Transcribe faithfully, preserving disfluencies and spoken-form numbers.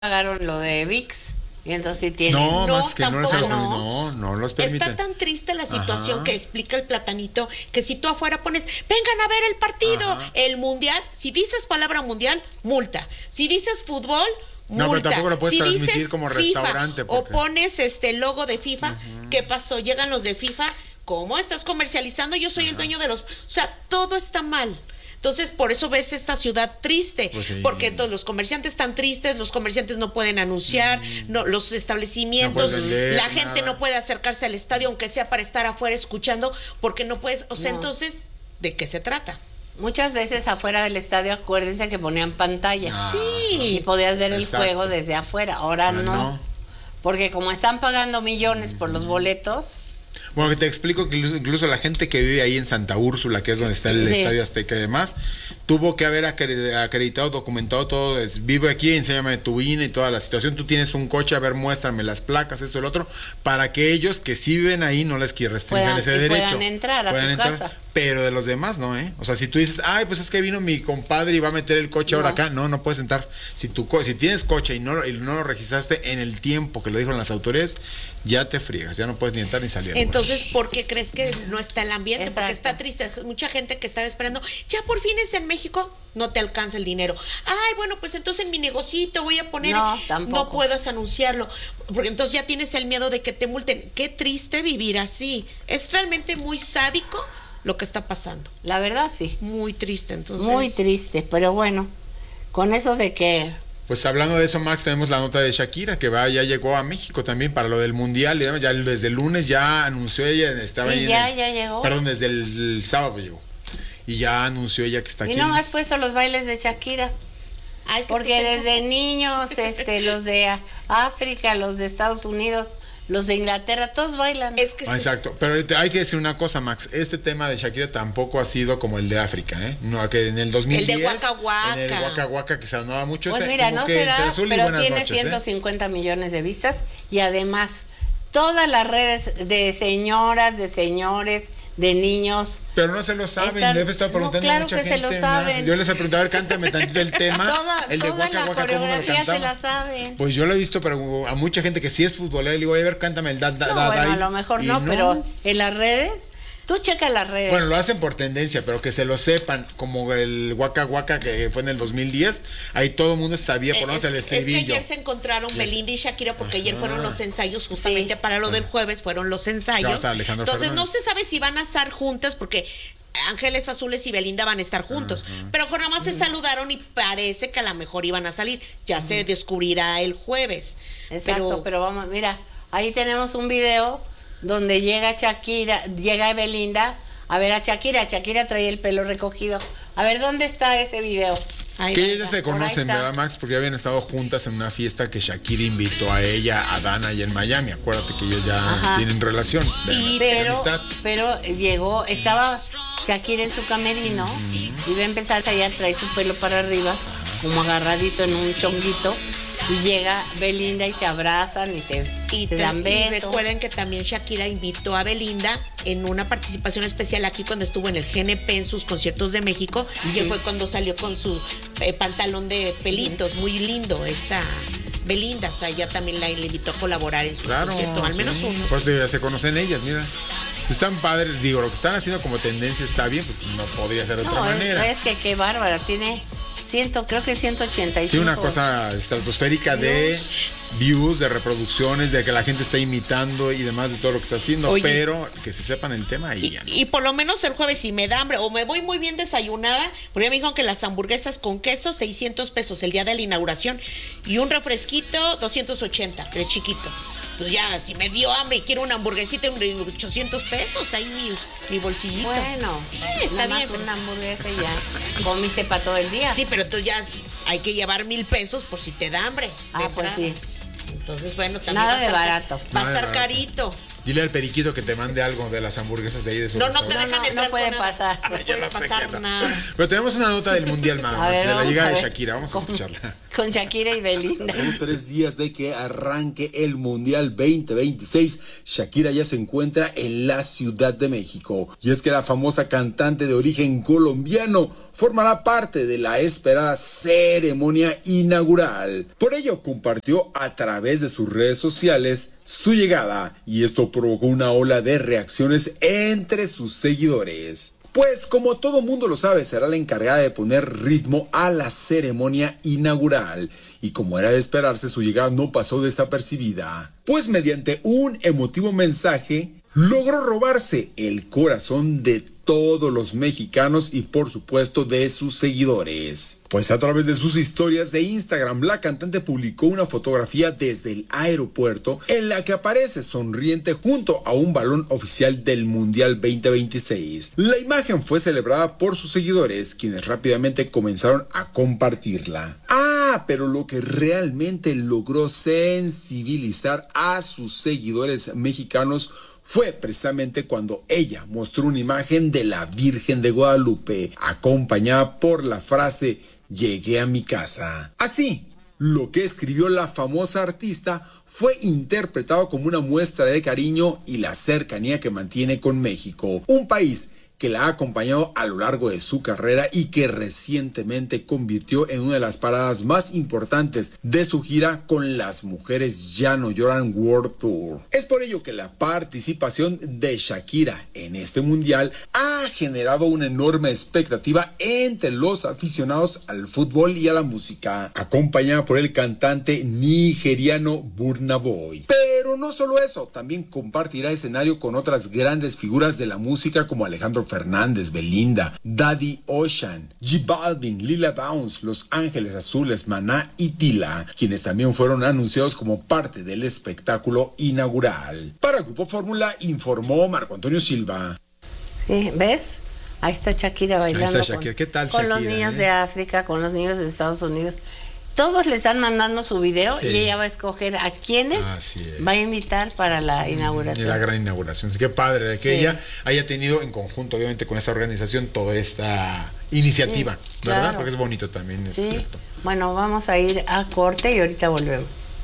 pagaron lo de VIX y entonces sí tienen. No, No, Max, que no, tampoco. los- no, no los permiten. Está tan triste la situación Ajá. que explica el platanito que si tú afuera pones, vengan a ver el partido, Ajá. el mundial, si dices palabra mundial, multa. Si dices fútbol, multa. No, pero tampoco lo puedes si transmitir dices como FIFA, restaurante, o porque- pones este logo de FIFA, ¿qué pasó? Llegan los de FIFA, ¿cómo estás comercializando? Yo soy el dueño de los... O sea, todo está mal. Entonces, por eso ves esta ciudad triste, Pues sí. porque entonces los comerciantes están tristes, los comerciantes no pueden anunciar, no, los establecimientos, No puedes vender la gente nada. no puede acercarse al estadio, aunque sea para estar afuera escuchando, porque no puedes, o sea, No. entonces, ¿de qué se trata? Muchas veces afuera del estadio, acuérdense que ponían pantalla. Ah, Y Sí, podías ver el exacto. juego desde afuera. Ahora Ah, no. no. Porque como están pagando millones por los boletos, Bueno, que te explico que incluso, incluso la gente que vive ahí en Santa Úrsula, que es donde está el Sí. Estadio Azteca y demás, tuvo que haber acre- acreditado, documentado todo. Es, vive aquí, enséñame tu I N E y toda la situación. Tú tienes un coche, a ver, muéstrame las placas, esto y lo otro, para que ellos que sí viven ahí no les quiera restringan Puedan- ese y derecho. puedan entrar a su casa. Pero de los demás no, ¿eh? O sea, si tú dices, ay, pues es que vino mi compadre y va a meter el coche ahora No. acá, no, no puedes entrar. Si tu co- si tienes coche y no, lo- y no lo registraste en el tiempo que lo dijeron las autoridades, ya te friegas, ya no puedes ni entrar ni salir. entonces, ¿por qué crees que no está el ambiente? Porque Exacto. está triste, mucha gente que estaba esperando, ya por fin es en México, no te alcanza el dinero. Ay, bueno, pues entonces en mi negocito voy a poner, No, tampoco. no puedas anunciarlo, porque entonces ya tienes el miedo de que te multen. Qué triste vivir así. Es realmente muy sádico lo que está pasando. la verdad sí. Muy triste, entonces. Muy triste, pero bueno, con eso de que Pues hablando de eso, Max, tenemos la nota de Shakira, que va, ya llegó a México también para lo del Mundial, y demás, ya desde el lunes ya anunció ella, estaba Sí, ahí en ya, el- ya llegó. Perdón, desde el, el sábado llegó. Y ya anunció ella que está y aquí. no me has puesto los bailes de Shakira. Ah, es que Porque te tengo- desde niños, este, los de A- África, los de Estados Unidos, los de Inglaterra, todos bailan. Es que Ah, sí. exacto, pero te- hay que decir una cosa, Max, este tema de Shakira tampoco ha sido como el de África, ¿eh? No, que en el dos mil diez, El de Waka Waka. en el Waka Waka que se sonaba mucho, Pues este, mira, como no que será, entre azul y pero buenas tiene noches, ¿eh? ciento cincuenta millones de vistas y además todas las redes de señoras, de señores, de niños. Pero no se lo saben, Están- debe estar no, preguntando a claro mucha que se gente. lo Max. saben. Yo les he preguntado, a ver, cántame tantito el tema, Toda, el de toda Waka la Waka, ¿cómo me lo coreografía se cantaba? la saben. Pues yo lo he visto, pero a mucha gente que sí es futbolera, le digo, oye, a ver, cántame el da, da, No, da, bueno, da", a lo mejor y no, pero en las redes, tú checa las redes. Bueno, lo hacen por tendencia, pero que se lo sepan, como el Waka Waka que fue en el dos mil diez, ahí todo el mundo sabía por lo menos es, el es que estribillo. ayer se encontraron Belinda y Shakira porque ayer Ajá. fueron los ensayos justamente Sí. para lo del jueves, fueron los Ya va a ensayos. estar Alejandro Entonces no Fernández. se sabe si van a estar juntas porque Ángeles Azules y Belinda van a estar juntos, pero con nada más se saludaron y parece que a lo mejor iban a salir. Ya se descubrirá el jueves. Exacto, pero, pero, vamos, mira, ahí tenemos un video donde llega Shakira, llega Belinda a ver a Shakira. Shakira traía el pelo recogido. A ver, ¿dónde está ese video? Ahí Que va, ellas se por ahí conocen, está. ¿verdad, Max? Porque ya habían estado juntas en una fiesta que Shakira invitó a ella, a Dana y en Miami. Acuérdate que ellos ya Ajá. tienen relación de, Y- de Pero, amistad. pero llegó, estaba Shakira en su camerino y va a empezar a ensayar, trae su pelo para arriba, como agarradito en un chonguito, y llega Belinda y se abrazan y se, Y, se te- dan y besos. recuerden que también Shakira invitó a Belinda en una participación especial aquí cuando estuvo en el G N P en sus conciertos de México, que fue cuando salió con su eh, pantalón de pelitos, muy lindo esta Belinda, o sea, ella también la le invitó a colaborar en sus Claro, conciertos, al menos sí. uno. Por eso ya se conocen ellas, mira. Están padres, digo, lo que están haciendo como tendencia está bien, pues no podría ser de otra No, es, manera. es que qué bárbara, tiene ciento, creo que ciento ochenta y Sí, cinco. una cosa estratosférica de views, de reproducciones, de que la gente está imitando y demás de todo lo que está haciendo, Oye. pero que se sepan el tema y Y, ya no. y por lo menos el jueves si me da hambre o me voy muy bien desayunada, porque ya me dijeron que las hamburguesas con queso seiscientos pesos el día de la inauguración y un refresquito doscientos ochenta, el chiquito. Entonces ya, si me dio hambre y quiero una hamburguesita de ochocientos pesos, ahí mi, mi bolsillito. Bueno, Eh, está nada más bien, pero- una hamburguesa y ya comiste para todo el día. Sí, pero entonces ya hay que llevar mil pesos por si te da hambre. de Ah, pues entrada. sí. Entonces, bueno, también Nada va a de estar- barato. Va a Nada de estar barato. carito. Dile al periquito que te mande algo de las hamburguesas de ahí de su No, no te restaurante. dejan no, entrar no puede con nada. pasar. No Ya puede lo sé pasar que no. nada. Pero tenemos una nota del Mundial, A Max, ver, de la vamos llegada a de ver. Shakira. Vamos a ¿Cómo? escucharla. con Shakira y Belinda. Solo tres días de que arranque el Mundial veinte veintiséis, Shakira ya se encuentra en la Ciudad de México. Y es que la famosa cantante de origen colombiano formará parte de la esperada ceremonia inaugural. Por ello, compartió a través de sus redes sociales su llegada, y esto provocó una ola de reacciones entre sus seguidores. Pues como todo mundo lo sabe, será la encargada de poner ritmo a la ceremonia inaugural, y como era de esperarse, su llegada no pasó desapercibida, pues mediante un emotivo mensaje logró robarse el corazón de todos los mexicanos y por supuesto de sus seguidores. Pues a través de sus historias de Instagram, la cantante publicó una fotografía desde el aeropuerto en la que aparece sonriente junto a un balón oficial del Mundial veinte veintiséis. La imagen fue celebrada por sus seguidores, quienes rápidamente comenzaron a compartirla. Ah, pero lo que realmente logró sensibilizar a sus seguidores mexicanos fue precisamente cuando ella mostró una imagen de la Virgen de Guadalupe, acompañada por la frase "llegué a mi casa". Así, lo que escribió la famosa artista fue interpretado como una muestra de cariño y la cercanía que mantiene con México, un país que la ha acompañado a lo largo de su carrera y que recientemente convirtió en una de las paradas más importantes de su gira con Las Mujeres Ya No Lloran World Tour. Es por ello que la participación de Shakira en este mundial ha generado una enorme expectativa entre los aficionados al fútbol y a la música, acompañada por el cantante nigeriano Burna Boy. Pero no solo eso, también compartirá escenario con otras grandes figuras de la música como Alejandro Fernández, Belinda, Daddy Ocean, J Balvin, Lila Downs, Los Ángeles Azules, Maná y Tila, quienes también fueron anunciados como parte del espectáculo inaugural. Para Grupo Fórmula informó Marco Antonio Silva. Sí, ¿ves? Ahí está Shakira bailando. Ahí está Shakira. Con, ¿Qué tal, con Shakira, los niños eh? de África, con los niños de Estados Unidos. Todos le están mandando su video Sí. y ella va a escoger a quienes Así es. va a invitar para la inauguración. Y la gran inauguración. Así que padre que Sí. ella haya tenido en conjunto, obviamente, con esta organización, toda esta iniciativa, Sí, ¿verdad? claro. Porque es bonito también, es Sí. cierto. Bueno, vamos a ir a corte y ahorita volvemos.